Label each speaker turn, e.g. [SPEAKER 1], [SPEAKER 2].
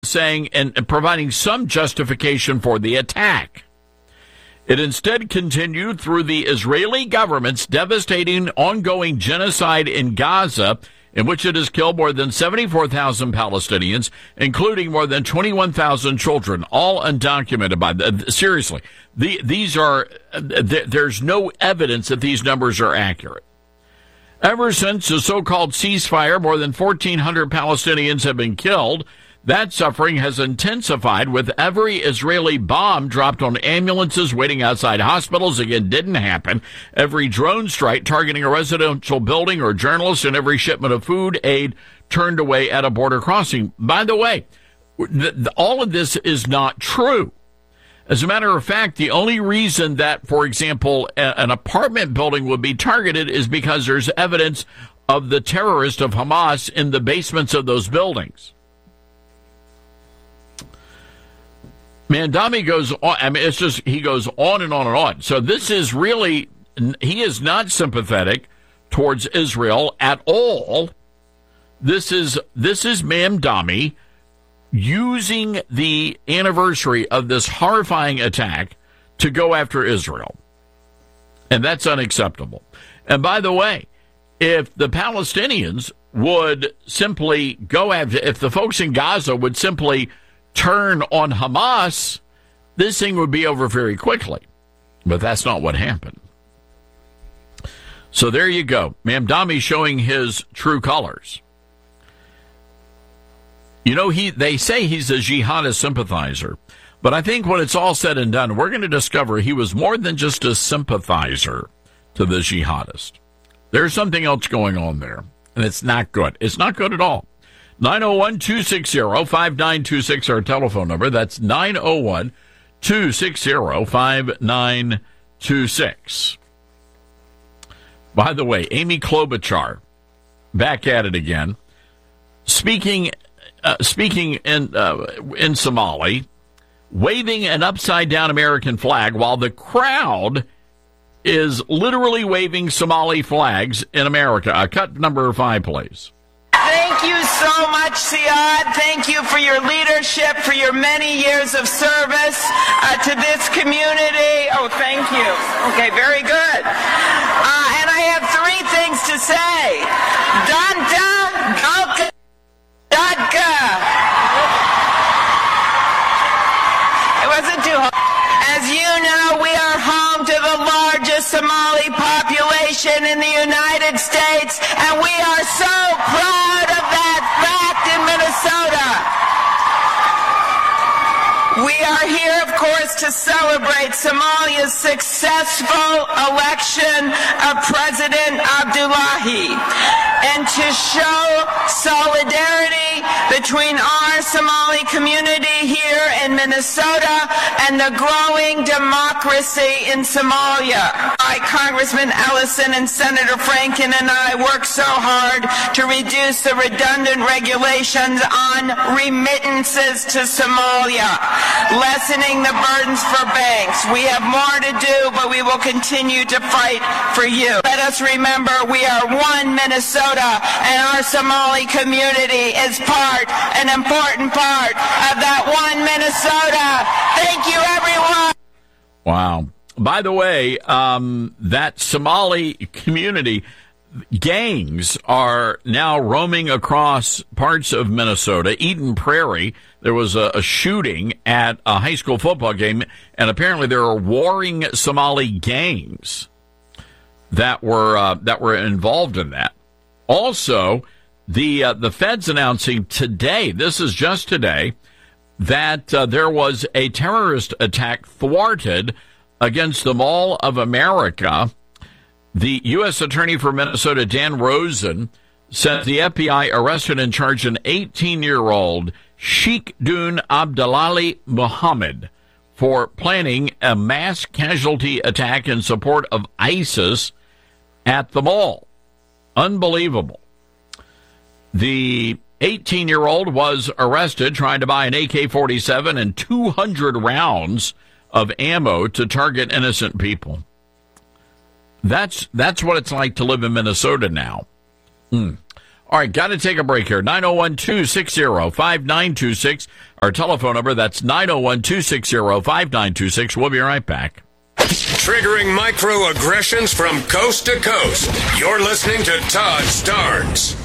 [SPEAKER 1] saying and providing some justification for the attack. It instead continued through the Israeli government's devastating ongoing genocide in Gaza, in which it has killed more than 74,000 Palestinians, including more than 21,000 children, all undocumented by them. Seriously, these are, there's no evidence that these numbers are accurate. Ever since the so-called ceasefire, more than 1,400 Palestinians have been killed. That suffering has intensified with every Israeli bomb dropped on ambulances waiting outside hospitals. Again, didn't happen. Every drone strike targeting a residential building or journalists, and every shipment of food aid turned away at a border crossing. By the way, all of this is not true. As a matter of fact, the only reason that, for example, an apartment building would be targeted is because there's evidence of the terrorists of Hamas in the basements of those buildings. Mamdani goes on. I mean, he goes on and on and on. So this is really, he is not sympathetic towards Israel at all. This is Mamdani using the anniversary of this horrifying attack to go after Israel. And that's unacceptable. And by the way, if the Palestinians would simply go after, if the folks in Gaza would simply turn on Hamas, this thing would be over very quickly. But that's not what happened. So there you go. Mamdani showing his true colors. You know, they say he's a jihadist sympathizer. But I think when it's all said and done, we're going to discover he was more than just a sympathizer to the jihadist. There's something else going on there. And it's not good. It's not good at all. 901-260-5926, our telephone number. That's 901-260-5926. By the way, Amy Klobuchar, back at it again, speaking in Somali, waving an upside-down American flag while the crowd is literally waving Somali flags in America. Cut number 5, please.
[SPEAKER 2] Thank you so much, Siad. Thank you for your leadership, for your many years of service to this community. Oh, thank you. Okay, very good. And I have 3 things to say. Danta, Galka, Dadka. It wasn't too hard. As you know, we are home to the largest Somali population in the United States, and we are so proud of that fact in Minnesota. We are here, of course, to celebrate Somalia's successful election of President Abdullahi and to show solidarity between our Somali community here in Minnesota and the growing democracy in Somalia. Congressman Ellison and Senator Franken and I worked so hard to reduce the redundant regulations on remittances to Somalia, lessening the burdens for banks. We have more to do, but we will continue to fight for you. Let us remember we are one Minnesota, and our Somali community is an important part of that one Minnesota. Thank you, everyone.
[SPEAKER 1] Wow. By the way, that Somali community, gangs are now roaming across parts of Minnesota. Eden Prairie, there was a shooting at a high school football game, and apparently there are warring Somali gangs that were involved in that. Also, the Fed's announcing today, this is just today, that there was a terrorist attack thwarted against the Mall of America. The U.S. Attorney for Minnesota, Dan Rosen, said the FBI arrested and charged an 18-year-old Sheikh Dun Abdalali Muhammad for planning a mass casualty attack in support of ISIS at the mall. Unbelievable. The 18-year-old was arrested trying to buy an AK-47 and 200 rounds of ammo to target innocent people. That's what it's like to live in Minnesota now. All All right, got to take a break here. 901-260-5926. Our telephone number, that's 901-260-5926. We'll be right back.
[SPEAKER 3] Triggering microaggressions from coast to coast. You're listening to Todd Starnes.